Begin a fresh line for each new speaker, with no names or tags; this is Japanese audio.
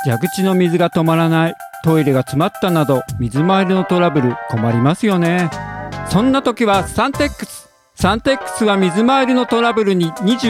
蛇口の水が止まらない、トイレが詰まったなど水回りのトラブル困りますよね。そんな時はサンテックスは水回りのトラブルに24